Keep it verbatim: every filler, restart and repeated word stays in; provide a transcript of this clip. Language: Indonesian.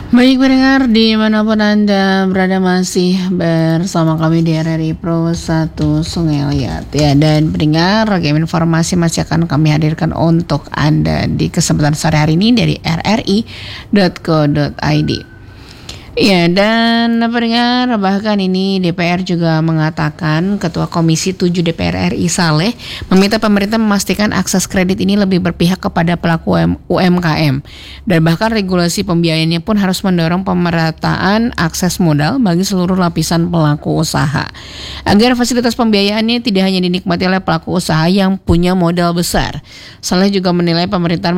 Baik pendengar, dimanapun Anda berada masih bersama kami di R R I Pro satu Sungai Liat ya. Dan pendengar, ragam informasi masih akan kami hadirkan untuk Anda di kesempatan sore hari ini dari r r i dot co dot i d. Ya, dan pendengar, bahkan ini D P R juga mengatakan Ketua Komisi tujuh D P R R I Saleh meminta pemerintah memastikan akses kredit ini lebih berpihak kepada pelaku U M K M. Dan bahkan regulasi pembiayaannya pun harus mendorong pemerataan akses modal bagi seluruh lapisan pelaku usaha. Agar fasilitas pembiayaannya tidak hanya dinikmati oleh pelaku usaha yang punya modal besar. Saleh juga menilai pemerintahan